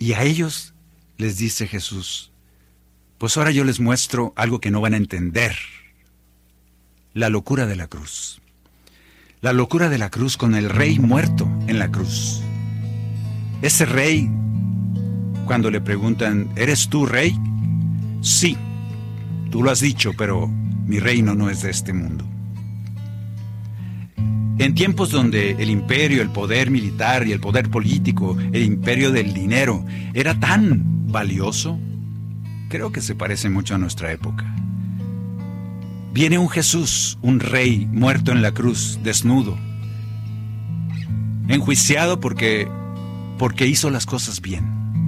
Y a ellos les dice Jesús, pues ahora yo les muestro algo que no van a entender. La locura de la cruz. La locura de la cruz con el rey muerto en la cruz. Ese rey, cuando le preguntan, ¿eres tú rey? Sí, tú lo has dicho, pero mi reino no es de este mundo. En tiempos donde el imperio, el poder militar y el poder político, el imperio del dinero, era tan valioso, creo que se parece mucho a nuestra época. Viene un Jesús, un rey muerto en la cruz, desnudo, enjuiciado porque hizo las cosas bien.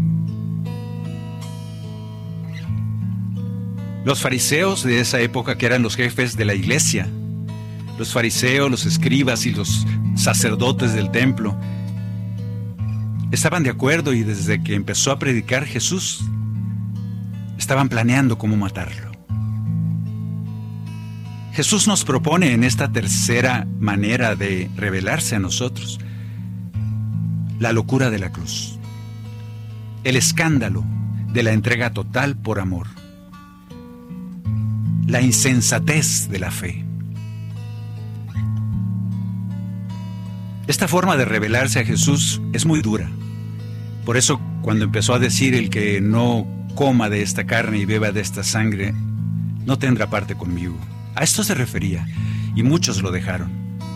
Los fariseos de esa época, que eran los jefes de la iglesia, los fariseos, los escribas y los sacerdotes del templo, estaban de acuerdo, y desde que empezó a predicar Jesús, estaban planeando cómo matarlo. Jesús nos propone en esta tercera manera de revelarse a nosotros la locura de la cruz, el escándalo de la entrega total por amor, la insensatez de la fe. Esta forma de revelarse a Jesús es muy dura. Por eso, cuando empezó a decir, el que no coma de esta carne y beba de esta sangre, no tendrá parte conmigo. A esto se refería, y muchos lo dejaron.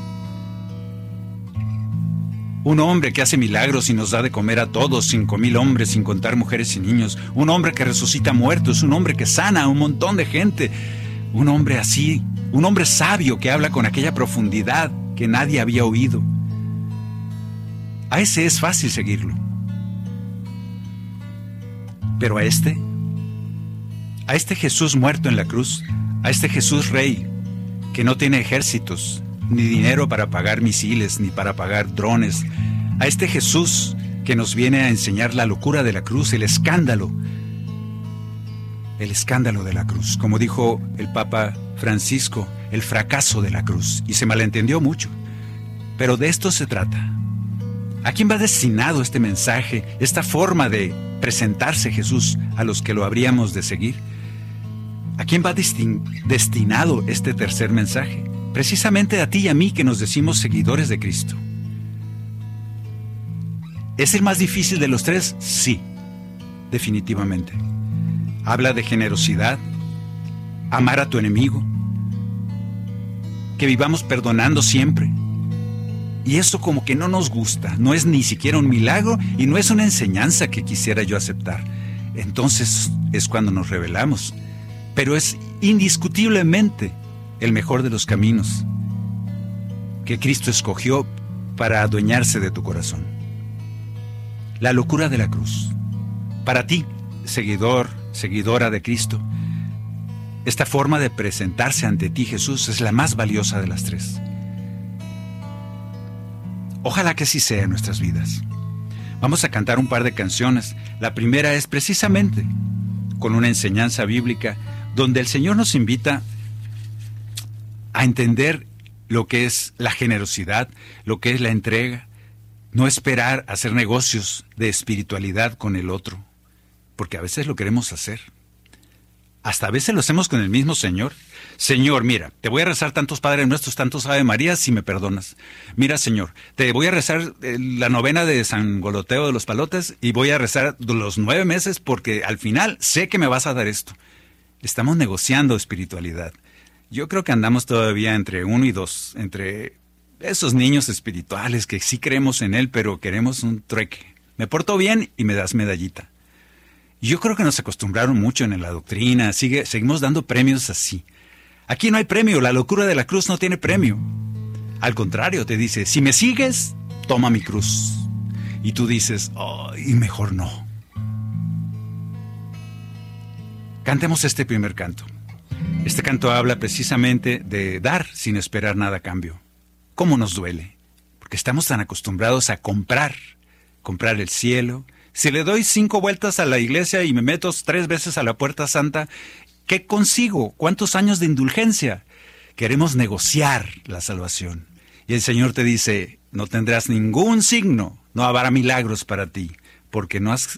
Un hombre que hace milagros y nos da de comer a todos, 5,000 hombres, sin contar mujeres y niños. Un hombre que resucita muertos, un hombre que sana a un montón de gente. Un hombre así, un hombre sabio que habla con aquella profundidad que nadie había oído. A ese es fácil seguirlo. Pero a este Jesús muerto en la cruz, a este Jesús rey, que no tiene ejércitos, ni dinero para pagar misiles, ni para pagar drones, a este Jesús que nos viene a enseñar la locura de la cruz, el escándalo de la cruz. Como dijo el Papa Francisco, el fracaso de la cruz, y se malentendió mucho. Pero de esto se trata. ¿A quién va destinado este mensaje, esta forma de presentarse Jesús a los que lo habríamos de seguir? ¿A quién va destinado este tercer mensaje? Precisamente a ti y a mí, que nos decimos seguidores de Cristo. ¿Es el más difícil de los tres? Sí, definitivamente. Habla de generosidad, amar a tu enemigo, que vivamos perdonando siempre. Y eso como que no nos gusta, no es ni siquiera un milagro y no es una enseñanza que quisiera yo aceptar. Entonces es cuando nos rebelamos. Pero es indiscutiblemente el mejor de los caminos que Cristo escogió para adueñarse de tu corazón. La locura de la cruz. Para ti, seguidor, seguidora de Cristo, esta forma de presentarse ante ti, Jesús, es la más valiosa de las tres. Ojalá que así sea en nuestras vidas. Vamos a cantar un par de canciones. La primera es precisamente con una enseñanza bíblica donde el Señor nos invita a entender lo que es la generosidad, lo que es la entrega, no esperar a hacer negocios de espiritualidad con el otro, porque a veces lo queremos hacer. Hasta a veces lo hacemos con el mismo Señor. Señor, mira, te voy a rezar tantos Padres Nuestros, tantos Ave Marías, si me perdonas. Mira, Señor, te voy a rezar la novena de San Goloteo de los Palotes y voy a rezar los 9 meses porque al final sé que me vas a dar esto. Estamos negociando espiritualidad. Yo creo que andamos todavía entre 1 y 2, entre esos niños espirituales que sí creemos en Él, pero queremos un trueque. Me porto bien y me das medallita. Yo creo que nos acostumbraron mucho en la doctrina, seguimos dando premios así. Aquí no hay premio, la locura de la cruz no tiene premio. Al contrario, te dice, si me sigues, toma mi cruz. Y tú dices, y mejor no. Cantemos este primer canto. Este canto habla precisamente de dar sin esperar nada a cambio. ¿Cómo nos duele? Porque estamos tan acostumbrados a comprar el cielo. Si le doy 5 vueltas a la iglesia y me meto 3 veces a la puerta santa, ¿qué consigo? ¿Cuántos años de indulgencia? Queremos negociar la salvación. Y el Señor te dice, no tendrás ningún signo, no habrá milagros para ti, porque no has